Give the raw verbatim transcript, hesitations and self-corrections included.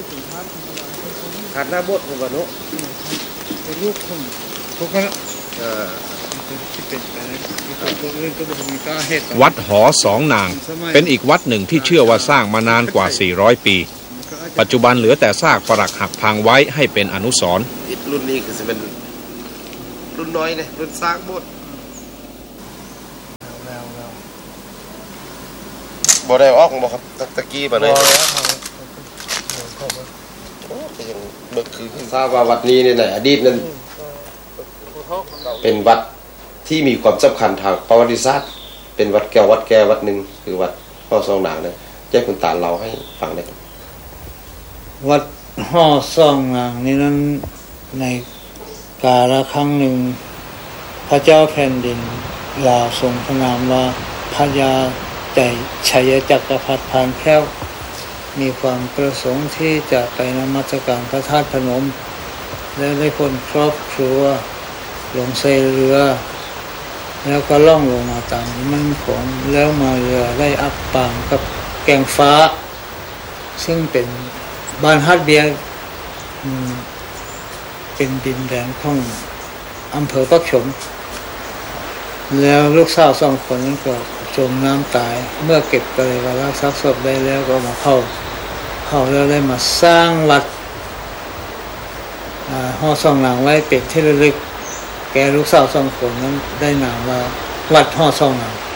ขาดหน้าบดของวันโน้เป็นลูกคนทุกคนวัดหอสองนางเป็นอีกวัดหนึ่งที่เชื่อว่าสร้างมานานกว่าสี่ร้อยปีปัจจุบันเหลือแต่ซากปรักหักพังไว้ให้เป็นอนุสรณ์รุ่นนี้คือจะเป็นรุ่นน้อยเลยรุ่นสร้างบดบ่ได้ออกบ่ครับตะกี้บ่ได้เบิกคือทราบว่าวัดนี้เนี่ยในอดีตนั้นเป็นวัดที่มีความสำคัญทางประวัติศาสตร์เป็นวัดแก้ววัดแก้ววัดหนึ่งคือวัดห่อซองหนางเนี่ยแจ้คุณตาเราให้ฟังได้วัดห่อซองหนางนี่นั้นในกาลครั้งหนึ่งพระเจ้าแผ่นดินลาวทรงพระนามว่าพญาแต่ชัยจักรพรรดิพานแก้วมีความประสงค์ที่จะไปนมัสการพระธาตุพนมและได้คนครอบครัวลงใส่เรือแล้วก็ล่องลงมาตามมันของแล้วมาเรือได้อับปางกับแกงฟ้าซึ่งเป็นบ้านฮัดเบียร์เป็นดินแดนของอำเภอปักชมแล้วลูกสาวสองคนนั้นก็จมน้ำตายเมื่อเก็บกระดูกซักศพได้แล้วก็มาเข้าเข้าแล้วได้มาสร้างวัดห่อซองหนางไว้เป็นที่ระลึกแกลูกสาวสองคนนั้นได้นามว่าวัดห่อซองหนาง